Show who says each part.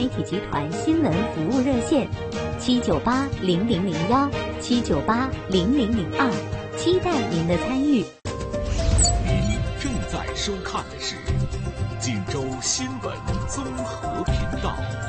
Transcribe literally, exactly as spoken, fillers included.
Speaker 1: 媒体集团新闻服务热线：七九八零零零幺七九八零零零二，期待您的参与。
Speaker 2: 您正在收看的是锦州新闻综合频道。